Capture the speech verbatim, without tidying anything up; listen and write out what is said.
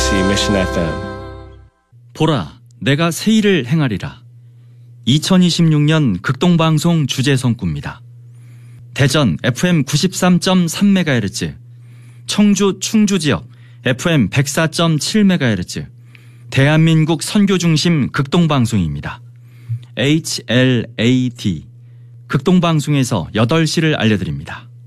케이비에스 Mission 에프엠. 보라, 내가 새 일을 행하리라. 이천이십육 년 극동방송 주제성구입니다. 대전 에프엠 구십삼 점 삼 메가헤르츠, 청주 충주지역 에프엠 백사 점 칠 메가헤르츠, 대한민국 선교중심 극동방송입니다. 에이치엘에이디, 극동방송에서 여덟 시를 알려드립니다.